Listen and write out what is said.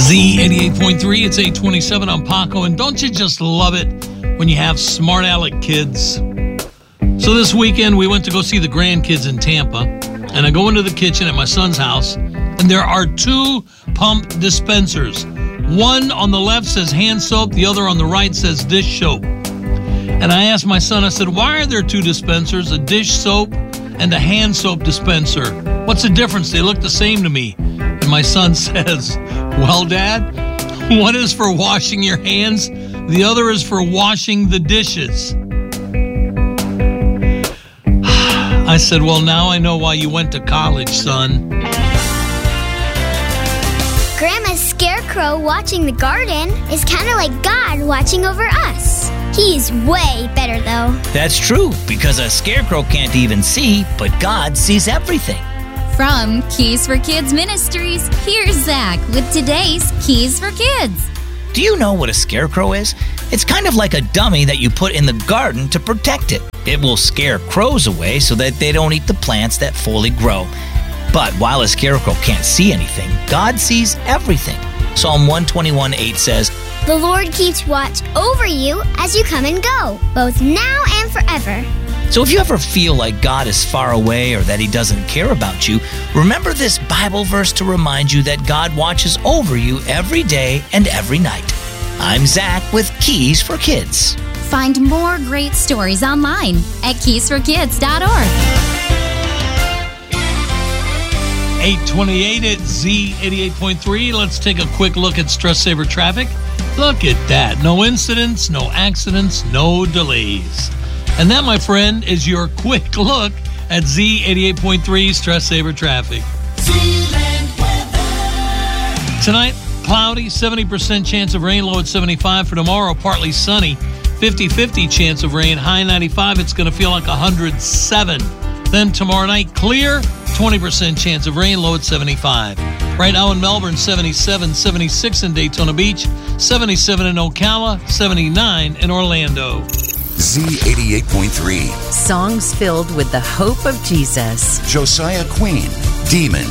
Z88.3, it's 827. I'm Paco, and don't you just love it when you have smart aleck kids? So this weekend, we went to go see the grandkids in Tampa, and I go into the kitchen at my son's house, and there are two pump dispensers. One on the left says hand soap, the other on the right says dish soap. And I asked my son, I said, why are there two dispensers, a dish soap and a hand soap dispenser? What's the difference? They look the same to me. And my son says, well, Dad, one is for washing your hands, the other is for washing the dishes. I said, well, now I know why you went to college, son. Grandma's scarecrow watching the garden is kind of like God watching over us. He's way better, though. That's true, because a scarecrow can't even see, but God sees everything. From Keys for Kids Ministries, here's Zach with today's Keys for Kids. Do you know what a scarecrow is? It's kind of like a dummy that you put in the garden to protect it. It will scare crows away so that they don't eat the plants that fully grow. But while a scarecrow can't see anything, God sees everything. Psalm 121:8 says, The Lord keeps watch over you as you come and go, both now and forever. So if you ever feel like God is far away or that He doesn't care about you, remember this Bible verse to remind you that God watches over you every day and every night. I'm Zach with Keys for Kids. Find more great stories online at keysforkids.org. 828 at Z88.3. Let's take a quick look at Stress Saver traffic. Look at that. No incidents, no accidents, no delays. And that, my friend, is your quick look at Z88.3 Stress Saver traffic. Tonight, cloudy, 70% chance of rain, low at 75. For tomorrow, partly sunny, 50-50 chance of rain, high 95. It's going to feel like 107. Then tomorrow night, clear, 20% chance of rain, low at 75. Right now in Melbourne, 77, 76 in Daytona Beach, 77 in Ocala, 79 in Orlando. Z88.3. Songs filled with the hope of Jesus. Josiah Queen, Demon.